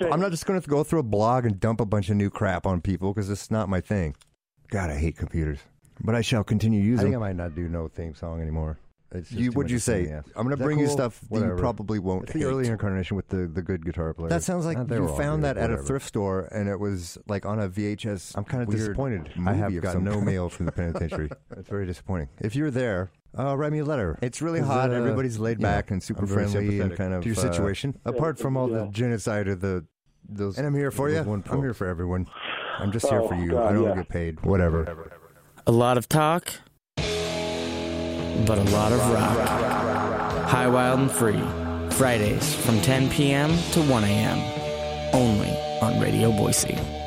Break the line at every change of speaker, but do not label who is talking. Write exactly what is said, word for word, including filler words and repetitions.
I'm not just going to go through a blog and dump a bunch of new crap on people because it's not my thing. God, I hate computers. But I shall continue using
I think
them.
I might not do no theme song anymore. It's just
You,
too
what'd
much
you
of a
say?
pain in the ass.
I'm going
Is
to
that
bring you
cool?
stuff that you
Whatever.
probably won't
It's
hate.
the early incarnation with the, the good guitar player.
That sounds like
Uh, they
you
were all
found
good,
that at a
whatever.
thrift store and it was like on a V H S.
I'm kind of
weird
disappointed. I
movie
have
of
got
some
no
kind.
mail from the penitentiary.
It's very disappointing. If you're there,
Uh, write me a letter.
it's really
'Cause,
hot.
uh,
Everybody's laid
you know,
back and super
I'm very
friendly and
sympathetic
kind of
to your
uh,
situation. Apart from all the genocide of the those.
And I'm here for
those
you.
one
I'm here
folks.
for everyone. I'm just here
Oh,
for you.
God,
I don't
yeah.
get paid. Whatever.
A lot of talk, but a lot of rock. High, Wild, and Free. Fridays from ten p.m. to one a.m. Only on Radio Boise.